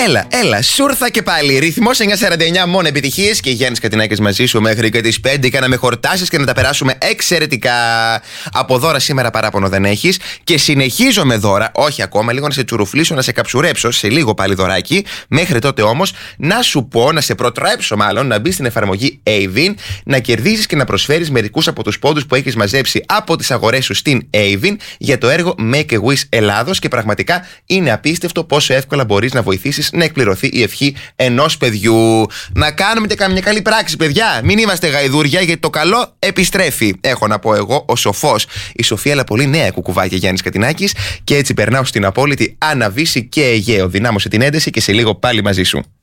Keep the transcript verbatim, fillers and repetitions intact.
Έλα, έλα, σούρθα και πάλι. Ρυθμός εννιά σαράντα εννιά, μόνο επιτυχίες και Γιάννης Κατινάκης μαζί σου μέχρι και τις πέντε. Κάναμε χορτάσεις και να τα περάσουμε εξαιρετικά. Από δώρα σήμερα παράπονο δεν έχεις. Και συνεχίζω με δώρα, όχι ακόμα, λίγο να σε τσουρουφλήσω, να σε καψουρέψω, σε λίγο πάλι δωράκι. Μέχρι τότε όμως να σου πω, να σε προτρέψω μάλλον, να μπεις στην εφαρμογή Avin, να κερδίσεις και να προσφέρεις μερικούς από τους πόντους που έχεις μαζέψει από τις αγορές σου στην Avin για το έργο Make a Wish Ελλάδος. Και πραγματικά είναι απίστευτο πόσο εύκολα μπορείς να βοηθήσεις να εκπληρωθεί η ευχή ενός παιδιού. Να κάνουμε και καμιά καλή πράξη, παιδιά. Μην είμαστε γαϊδούρια, γιατί το καλό επιστρέφει. Έχω να πω εγώ, ο σοφός. Η Σοφία, αλλά πολύ νέα κουκουβάκια Γιάννης Κατινάκης. Και έτσι περνάω στην απόλυτη Αναβίση και Αιγαίο. Δυνάμωσε την ένταση και σε λίγο πάλι μαζί σου.